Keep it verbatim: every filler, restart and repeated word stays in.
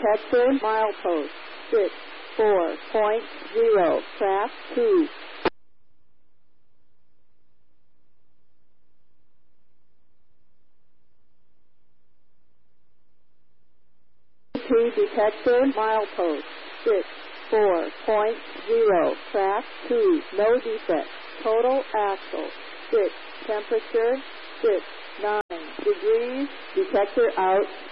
detector, milepost six four point zero, track two. T detector, milepost six four point zero, track two, no defect. Total axle six, temperature six nine degrees, detector out.